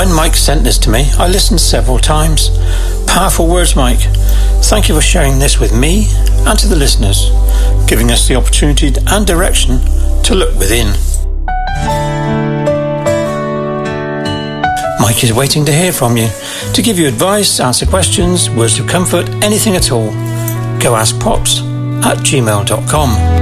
When Mike sent this to me, I listened several times. Powerful words, Mike. Thank you for sharing this with me and to the listeners, giving us the opportunity and direction to look within. Mike is waiting to hear from you, to give you advice, answer questions, words of comfort, anything at all. Go ask Pops at gmail.com.